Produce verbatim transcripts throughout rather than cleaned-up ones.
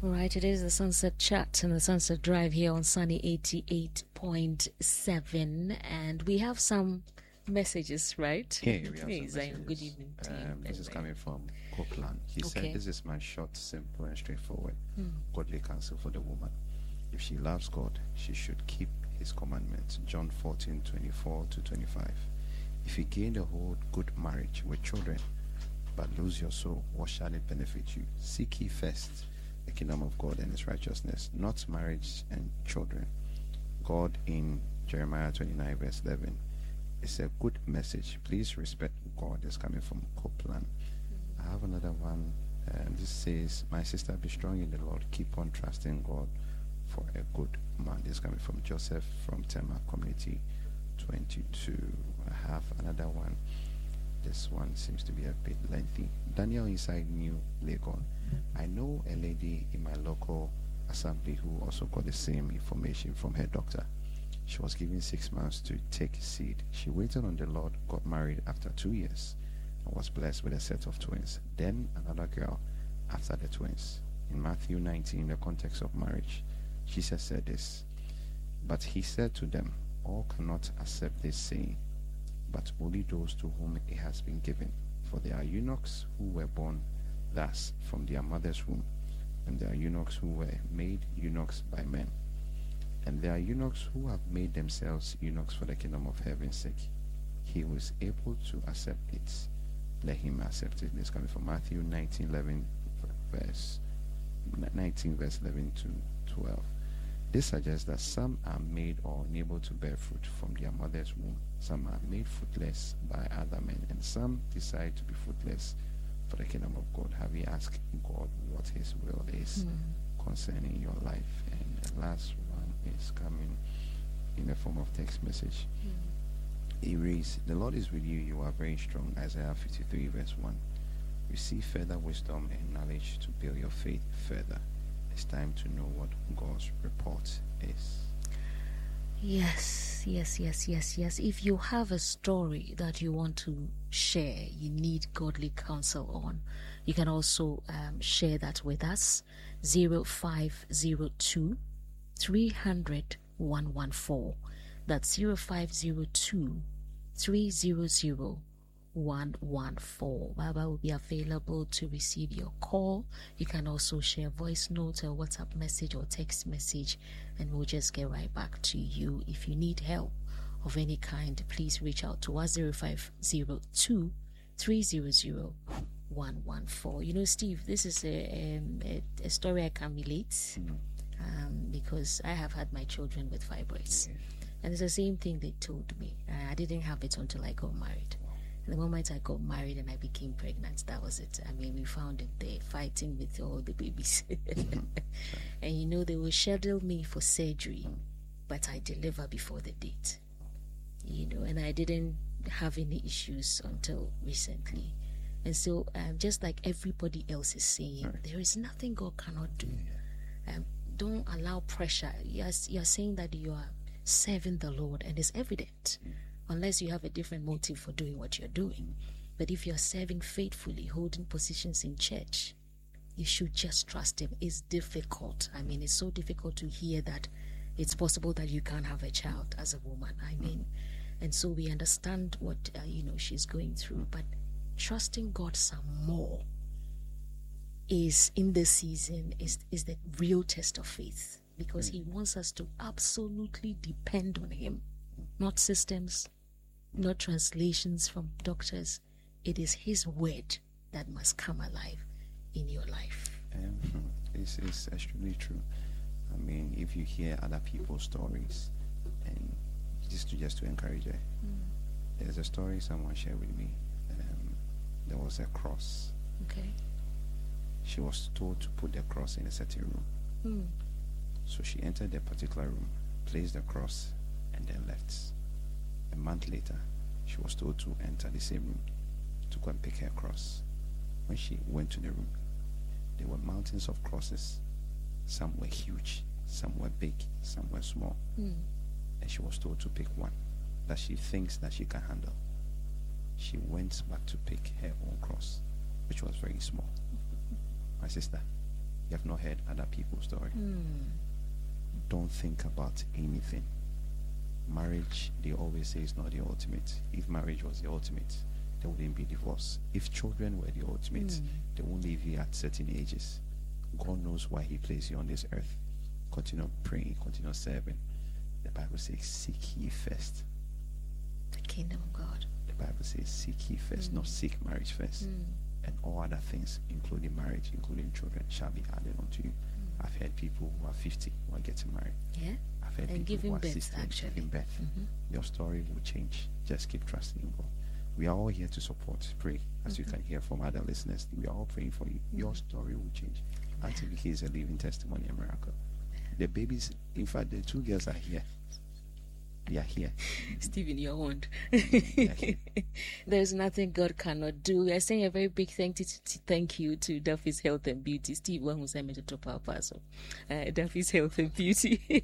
All right, it is the Sunset Chat and the Sunset Drive here on Sunny eighty-eight point seven, and we have some messages, right? Yeah, we have Hey, some Zion, messages. good evening, team. Um, this is Anyway. coming from Copeland. He Okay. said, "This is my short, simple, and straightforward Hmm. godly counsel for the woman. If she loves God, she should keep His commandments." John fourteen twenty-four to twenty-five. If you gain a whole good marriage with children, but lose your soul, what shall it benefit you? Seek ye first the kingdom of God and His righteousness, not marriage and children. God in Jeremiah twenty-nine verse eleven. It's a good message. Please respect God. Is coming from Copeland. I have another one. Um, this says, "My sister, be strong in the Lord. Keep on trusting God for a good man." This is coming from Joseph from Tema Community twenty-two. I have another one. This one seems to be a bit lengthy. Daniel inside New Legon. I know a lady in my local assembly who also got the same information from her doctor. She was given six months to take seed. She waited on the Lord, got married after two years, and was blessed with a set of twins. Then another girl after the twins. In Matthew nineteen, in the context of marriage, Jesus said this, "But he said to them, all cannot accept this saying, but only those to whom it has been given. For there are eunuchs who were born thus from their mother's womb, and there are eunuchs who were made eunuchs by men. And there are eunuchs who have made themselves eunuchs for the kingdom of heaven's sake. He who is able to accept it, let him accept it." This is coming from Matthew nineteen, eleven, verse nineteen, verse eleven to twelve. This suggests that some are made or unable to bear fruit from their mother's womb. Some are made fruitless by other men, and some decide to be fruitless for the kingdom of God. Have you asked God what His will is Hmm. concerning your life? And the last one is coming in the form of text message. Hmm. It reads, "The Lord is with you, you are very strong." Isaiah fifty-three verse one. Receive further wisdom and knowledge to build your faith further. It's time to know what God's report is. Yes, yes, yes, yes, yes. If you have a story that you want to share, you need godly counsel on, you can also um, share that with us. zero five zero two, three hundred, one one four. That's zero five zero two, three hundred, one one four. Baba will be available to receive your call. You can also share voice note or WhatsApp message or text message, and we'll just get right back to you. If you need help of any kind, please reach out to us. zero five zero two, three hundred, one one four. You know, Steve, this is a, um, a, a story I can relate Mm. um, because I have had my children with fibroids. Yeah. And it's the same thing they told me. I didn't have it until I got married. And the moment I got married and I became pregnant, that was it. I mean, we found it there, fighting with all the babies. And you know, they will schedule me for surgery, but I deliver before the date. You know, and I didn't have any issues until recently. And so, um, just like everybody else is saying, Right. there is nothing God cannot do. Yeah. Um, don't allow pressure. You're, you're saying that you are serving the Lord, and it's evident, Mm. unless you have a different motive for doing what you're doing. But if you're serving faithfully, holding positions in church, you should just trust Him. It's difficult. I mean, it's so difficult to hear that it's possible that you can't have a child as a woman. I mean, and so we understand what uh, you know she's going through, but trusting God some more is in this season is is the real test of faith, because He wants us to absolutely depend on Him, not systems, not translations from doctors. It is His word that must come alive in your life. Um, this is extremely true. I mean, if you hear other people's stories, and just to just to encourage her, Mm. there's a story someone shared with me. Um, there was a cross. Okay. She was told to put the cross in a certain room. Mm. So she entered the particular room, placed the cross, and then left. A month later, she was told to enter the same room to go and pick her cross. When she went to the room, there were mountains of crosses. Some were huge, some were big, some were small. Mm. And she was told to pick one that she thinks that she can handle. She went back to pick her own cross, which was very small. My sister, You have not heard other people's story. Mm. Don't think about anything. Marriage, they always say, is not the ultimate. If marriage was the ultimate, there wouldn't be divorce. If children were the ultimate, Mm. they won't leave you at certain ages. God knows why He placed you on this earth. Continue praying, continue serving. The Bible says, seek ye first. The kingdom of God. The Bible says, seek ye first, Mm. not seek marriage first. Mm. And all other things, including marriage, including children, shall be added unto you. Mm. I've heard people who are fifty who are getting married. Yeah. I've heard And people giving who are birth, sixty actually. giving birth. Mhm. Your story will change. Just keep trusting in God. We are all here to support, pray. As Mhm. you can hear from other listeners, we are all praying for you. Your story will change. Until he is a living testimony, a miracle. The babies, in fact, the two girls are here. They are here. Stephen, you're on. They are here. There's nothing God cannot do. We are saying a very big thank you to, thank you to Duffy's Health and Beauty. Steve, one who sent me to top our parcel. Uh, Duffy's Health and Beauty.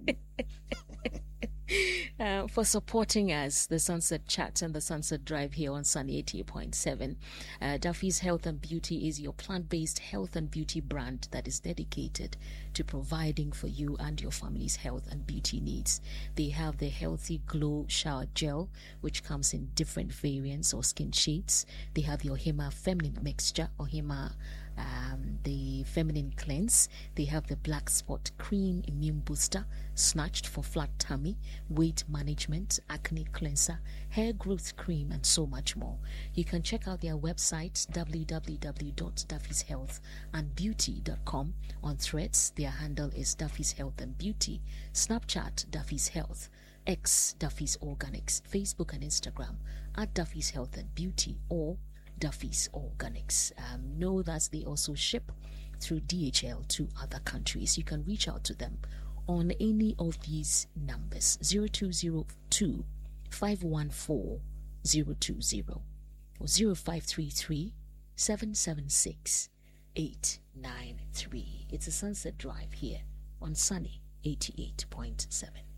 Uh, for supporting us, the Sunset Chat and the Sunset Drive here on Sunny eighty-eight point seven. Uh, Duffy's Health and Beauty is your plant-based health and beauty brand that is dedicated to providing for you and your family's health and beauty needs. They have the Healthy Glow Shower Gel, which comes in different variants or skin shades. They have your Hema Feminine Mixture or Hema Um, the Feminine Cleanse. They have the Black Spot Cream Immune Booster, Snatched for flat tummy, weight management, acne cleanser, hair growth cream, and so much more. You can check out their website w w w dot duffys health and beauty dot com. On Threads, their handle is Duffy's Health and Beauty, Snapchat Duffy's Health, X Duffy's Organics, Facebook and Instagram at Duffy's Health and Beauty or Duffy's Organics. Um, know that they also ship through D H L to other countries. You can reach out to them on any of these numbers: zero two zero two, five one four, zero two zero or zero five three three, seven seven six, eight nine three. It's a Sunset Drive here on Sunny eighty-eight point seven.